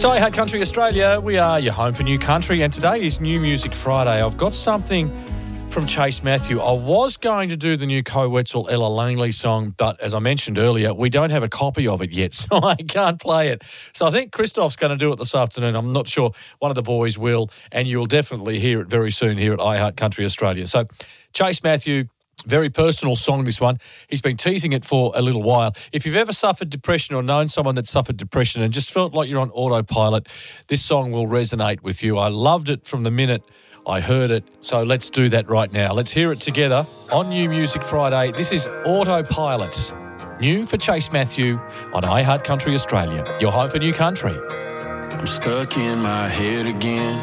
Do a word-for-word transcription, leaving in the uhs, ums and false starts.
iHeart Country Australia. We are your home for new country, and today is New Music Friday. I've got something from Chase Matthew. I was going to do the new Co Wetzel Ella Langley song, but as I mentioned earlier, we don't have a copy of it yet, so I can't play it. So I think Christoph's going to do it this afternoon. I'm not sure. One of the boys will, and you'll definitely hear it very soon here at iHeart Country Australia. So Chase Matthew, very personal song, this one. He's been teasing it for a little while. If you've ever suffered depression or known someone that suffered depression and just felt like you're on autopilot, this song will resonate with you. I loved it from the minute I heard it. So let's do that right now. Let's hear it together on New Music Friday. This is Autopilot, new for Chase Matthew on iHeart Country Australia, your home for new country. I'm stuck in my head again,